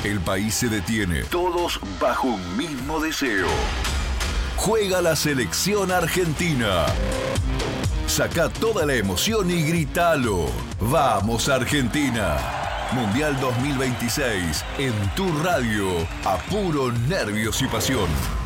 El país se detiene, todos bajo un mismo deseo. Juega la selección argentina. Saca toda la emoción y gritalo. ¡Vamos, Argentina! Mundial 2026 en tu radio, a puro nervios y pasión.